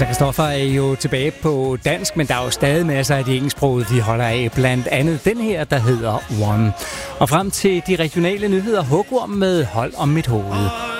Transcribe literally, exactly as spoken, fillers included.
Altså, Christoffer er jo tilbage på dansk, men der er jo stadig masser af de engelsksprogede, vi holder af. Blandt andet den her, der hedder One. Og frem til de regionale nyheder, hugorm med Hold om mit hoved.